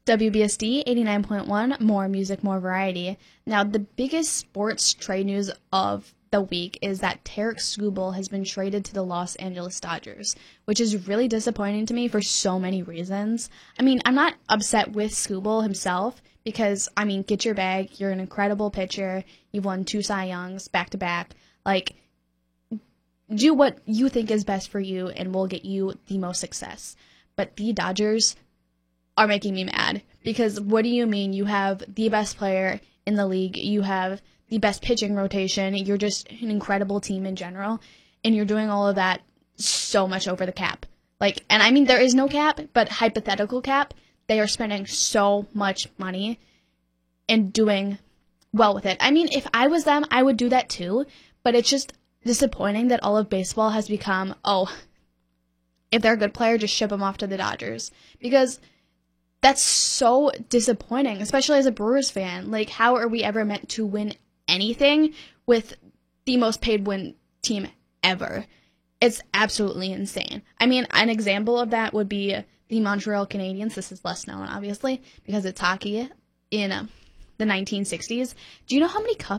WBSD 89.1, more music, more variety. Now, the biggest sports trade news of the week is that Tarek Skubal has been traded to the Los Angeles Dodgers, which is really disappointing to me for so many reasons. I mean, I'm not upset with Skubal himself because, I mean, get your bag. You're an incredible pitcher. You've won 2 Cy Youngs back-to-back. Like, do what you think is best for you and will get you the most success. But the Dodgers are making me mad because what do you mean you have the best player in the league, you have the best pitching rotation, you're just an incredible team in general, and you're doing all of that so much over the cap. Like, and I mean there is no cap, but hypothetical cap, they are spending so much money and doing well with it. I mean, if I was them, I would do that too, but it's just disappointing that all of baseball has become, oh, if they're a good player, just ship them off to the Dodgers. Because that's so disappointing, especially as a Brewers fan. Like, how are we ever meant to win anything with the most paid win team ever? It's absolutely insane. I mean, an example of that would be the Montreal Canadiens. This is less known, obviously, because it's hockey in the 1960s. Do you know how many cups